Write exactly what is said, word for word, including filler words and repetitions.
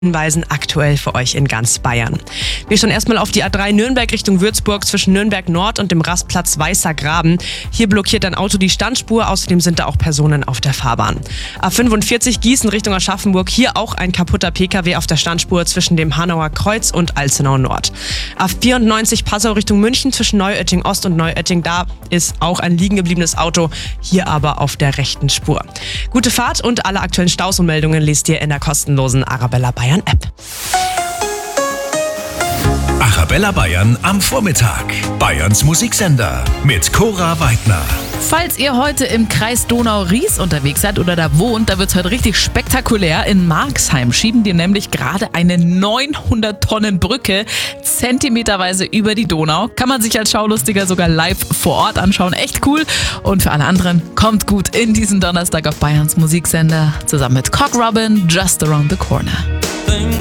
Hinweisen aktuell für euch in ganz Bayern. Wir schauen erstmal auf die A drei Nürnberg Richtung Würzburg zwischen Nürnberg Nord und dem Rastplatz Weißer Graben. Hier blockiert ein Auto die Standspur, außerdem sind da auch Personen auf der Fahrbahn. A fünfundvierzig Gießen Richtung Aschaffenburg, hier auch ein kaputter P K W auf der Standspur zwischen dem Hanauer Kreuz und Alzenau Nord. A vierundneunzig Passau Richtung München zwischen Neuötting Ost und Neuötting, da ist auch ein liegen gebliebenes Auto, hier aber auf der rechten Spur. Gute Fahrt und alle aktuellen Staus und Meldungen lest ihr in der kostenlosen Arabella Bayern App. Arabella Bayern am Vormittag. Bayerns Musiksender mit Cora Weidner. Falls ihr heute im Kreis Donau-Ries unterwegs seid oder da wohnt, da wird es heute richtig spektakulär. In Marxheim schieben die nämlich gerade eine neunhundert Tonnen Brücke zentimeterweise über die Donau. Kann man sich als Schaulustiger sogar live vor Ort anschauen. Echt cool. Und für alle anderen, kommt gut in diesen Donnerstag auf Bayerns Musiksender zusammen mit Cock Robin, Just Around the Corner.